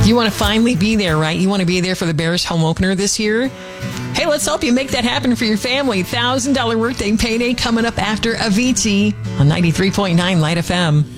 You want to finally be there, right? You want to be there for the Bears home opener this year? Hey, let's help you make that happen for your family. $1,000 workday payday coming up after Avicii on 93.9 Light FM.